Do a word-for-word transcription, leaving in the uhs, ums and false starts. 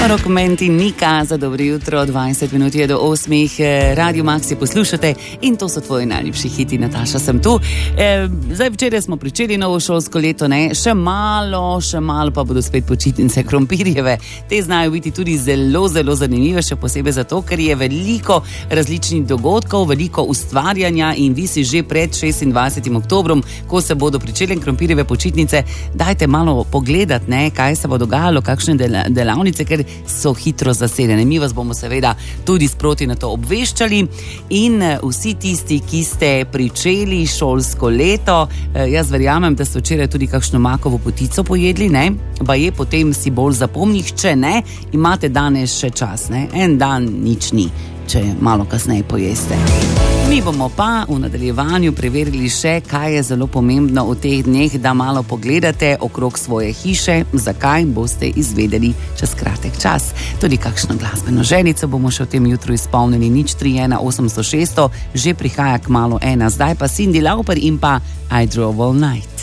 Rokomenti Nika za dobro jutro, dvajset minut je do osmih, Radio Maxi poslušate in to so tvoji najljubši hiti. Nataša sem tu. E, zdaj včeraj smo pričeli novo šolsko leto, ne? Še malo, še malo pa bodo spet počitnice krompirjeve. Te znajo biti tudi zelo, zelo zanimive, še posebej zato, ker je veliko različnih dogodkov, veliko ustvarjanja in vi si že pred šestindvajsetim oktobrom, ko se bodo pričele krompirjeve počitnice, dajte malo pogledati, ne, kaj se bo dogajalo, kakšne delavnice, ker so hitro zasedene. Mi vas bomo seveda tudi sproti na to obveščali in vsi tisti, ki ste pričeli šolsko leto, jaz verjamem, da ste včeraj tudi kakšno makovo potico pojedli, ne? Pa je potem si bolj zapomnih, če ne, imate danes še čas, ne? En dan nič ni, če malo kasneje pojeste. Mi bomo pa v nadaljevanju preverili še, kaj je zelo pomembno v teh dneh, da malo pogledate okrog svoje hiše, zakaj boste izvedeli čez kratek čas. Tudi kakšno glasbeno ženico bomo še v tem jutru izpolnili. Nič tri ena osemsto šeststo, že prihaja kmalu ena. Zdaj pa Cindy Lauper in pa I Drove All Night.